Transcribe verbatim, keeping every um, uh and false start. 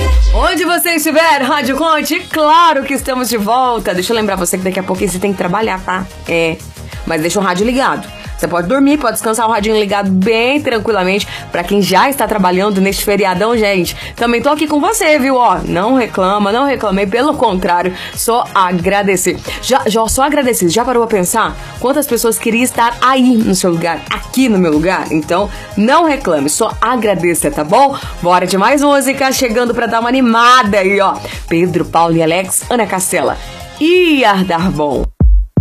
Onde você estiver, Rádio Conte, claro que estamos de volta. Deixa eu lembrar você que daqui a pouquinho você tem que trabalhar, tá? É, mas deixa o rádio ligado. Você pode dormir, pode descansar o radinho ligado bem tranquilamente. Pra quem já está trabalhando neste feriadão, gente, também tô aqui com você, viu? Ó, não reclama, não reclamei, pelo contrário, só agradecer. Já, já só agradecer. Já parou a pensar quantas pessoas queriam estar aí no seu lugar, aqui no meu lugar? Então, não reclame, só agradeça, tá bom? Bora de mais música, chegando pra dar uma animada aí, ó. Pedro, Paulo e Alex, Ana Castela. Ia dar bom.